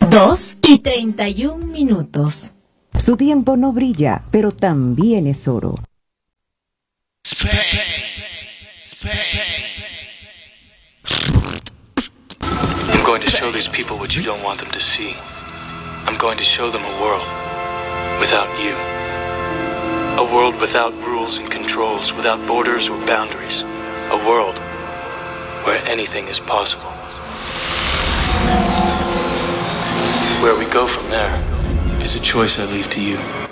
2:31. Su tiempo no brilla, pero también es oro. I'm going to show these people what you don't want them to see. I'm going to show them a world without you. A world without rules and controls, without borders or boundaries. A world where anything is possible. Where we go from there is a choice I leave to you.